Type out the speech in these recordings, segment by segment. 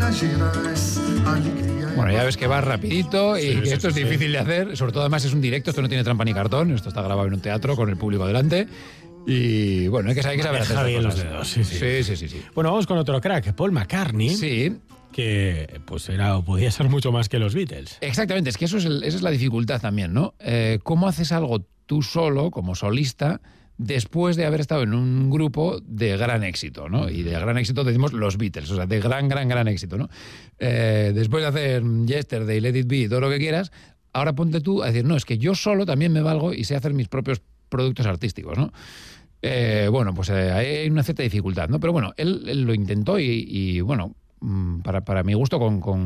Bueno, ya ves que va rapidito y Sí, que esto es difícil de hacer. Sobre todo, además, es un directo. Esto no tiene trampa ni cartón. Esto está grabado en un teatro con el público delante. Y bueno, hay que saber hacer Deja estas bien los cosas. dedos, Sí. Bueno, vamos con otro crack, Paul McCartney. Sí, Que pues podía ser mucho más que los Beatles. exactamente. Es que esa es la dificultad también, ¿no? ¿Cómo haces algo tú solo, como solista, después de haber estado en un grupo de gran éxito, ¿no? Y de gran éxito decimos los Beatles, o sea, de gran éxito, ¿no? Después de hacer Yesterday, Let It Be, todo lo que quieras, ahora ponte tú a decir, no, es que yo solo también me valgo y sé hacer mis propios productos artísticos, ¿no? Bueno, pues hay una cierta dificultad, ¿no? Pero bueno, él lo intentó y bueno, para mi gusto,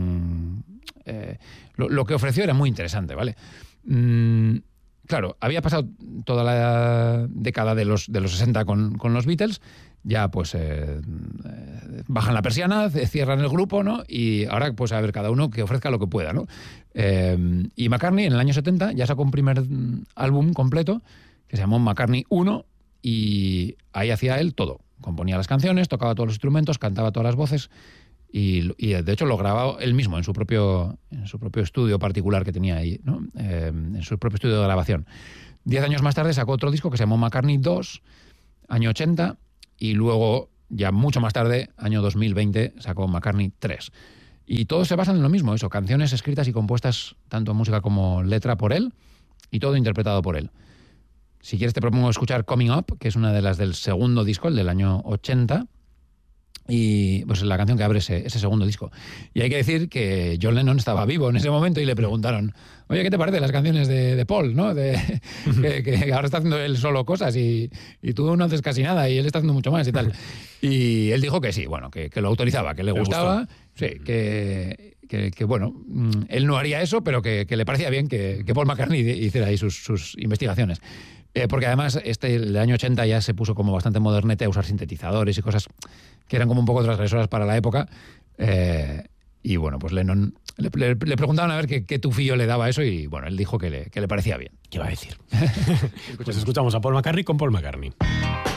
lo que ofreció era muy interesante, ¿vale? Claro, había pasado toda la década de los 60 con los Beatles, ya pues bajan la persiana, cierran el grupo, ¿no? Y ahora pues a ver cada uno que ofrezca lo que pueda, ¿no? Y McCartney en el año 70 ya sacó un primer álbum completo que se llamó McCartney 1 y ahí hacía él todo. Componía las canciones, tocaba todos los instrumentos, cantaba todas las voces y de hecho lo grababa él mismo en su propio estudio particular que tenía ahí, ¿no? En su propio estudio de grabación. 10 años más tarde sacó otro disco que se llamó McCartney 2, año 80, y luego, ya mucho más tarde, año 2020, sacó McCartney 3. Y todos se basan en lo mismo, eso, canciones escritas y compuestas tanto en música como letra por él, y todo interpretado por él. Si quieres te propongo escuchar Coming Up, que es una de las del segundo disco, el del año 80, y pues la canción que abre ese segundo disco. Y hay que decir que John Lennon estaba vivo en ese momento y le preguntaron, oye, ¿qué te parece las canciones de Paul, ¿no? Que ahora está haciendo él solo cosas y tú no haces casi nada y él está haciendo mucho más y tal. Y él dijo que sí, bueno, que lo autorizaba, que le gustaba, sí, que bueno, él no haría eso, pero que le parecía bien que Paul McCartney hiciera ahí sus investigaciones. Porque además el año 80 ya se puso como bastante modernete a usar sintetizadores y cosas que eran como un poco transgresoras para la época. Y bueno, pues Lennon le preguntaban a ver qué tufillo le daba eso y bueno, él dijo que le parecía bien. ¿Qué va a decir? Pues escuchamos a Paul McCartney con Paul McCartney.